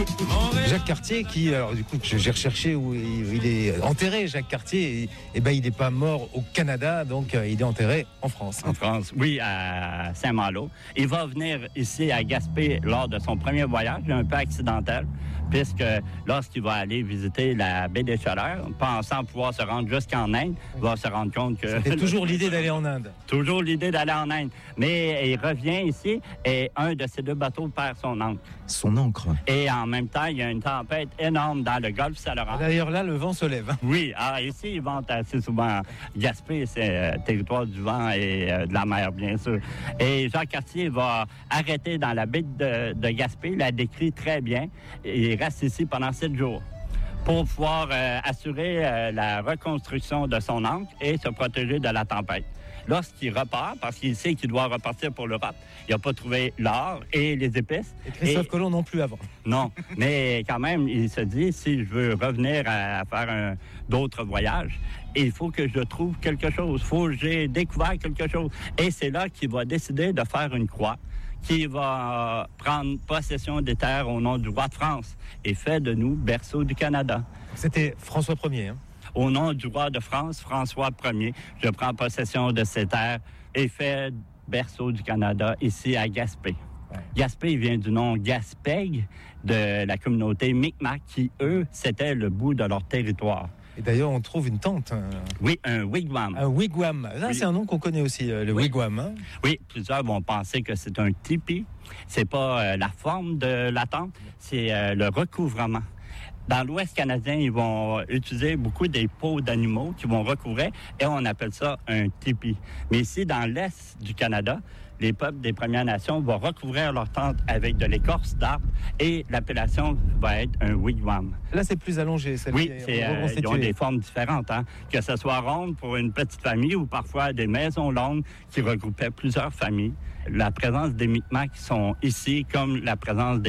Jacques Cartier, qui, alors du coup, j'ai recherché où il est enterré, Jacques Cartier, et ben il n'est pas mort au Canada, donc il est enterré en France. En France, oui, à Saint-Malo. Il va venir ici à Gaspé lors de son premier voyage, un peu accidentel, puisque lorsqu'il va aller visiter la baie des Chaleurs, pensant pouvoir se rendre jusqu'en Inde, il va se rendre compte que... C'était toujours l'idée d'aller en Inde. Toujours l'idée d'aller en Inde. Mais il revient ici et un de ces deux bateaux perd son ancre. Son ancre. Et en même temps, il y a une tempête énorme dans le golfe Saint-Laurent. D'ailleurs, là, le vent se lève. Oui, ici, ils vont assez souvent. Gaspé, c'est territoire du vent et de la mer, bien sûr. Et Jacques Cartier va arrêter dans la baie de Gaspé, il la décrit très bien. Il reste ici pendant 7 jours pour pouvoir assurer la reconstruction de son ancre et se protéger de la tempête. Lorsqu'il repart, parce qu'il sait qu'il doit repartir pour l'Europe, il n'a pas trouvé l'or et les épices. Et Christophe Colomb non plus avant. Non, mais quand même, il se dit, si je veux revenir à faire d'autres voyages, il faut que je trouve quelque chose. Il faut que j'ai découvert quelque chose. Et c'est là qu'il va décider de faire une croix qui va prendre possession des terres au nom du roi de France et fait de nous berceau du Canada. C'était François Ier, hein? Au nom du roi de France, François Ier, je prends possession de ces terres et fais berceau du Canada ici à Gaspé. Ouais. Gaspé vient du nom Gaspègue de la communauté Micmac qui, eux, c'était le bout de leur territoire. Et d'ailleurs, on trouve une tente. Oui, un wigwam. Un wigwam. Là, oui. C'est un nom qu'on connaît aussi, le wigwam. Hein? Oui, plusieurs vont penser que c'est un tipi. C'est pas la forme de la tente, c'est le recouvrement. Dans l'Ouest canadien, ils vont utiliser beaucoup des peaux d'animaux qui vont recouvrir et on appelle ça un tipi. Mais ici, dans l'Est du Canada, les peuples des Premières Nations vont recouvrir leur tente avec de l'écorce d'arbre et l'appellation va être un wigwam. Là, c'est plus allongé. Oui, ils ont des formes différentes. Hein? Que ce soit ronde pour une petite famille ou parfois des maisons longues qui regroupaient plusieurs familles. La présence des Micmacs sont ici comme la présence des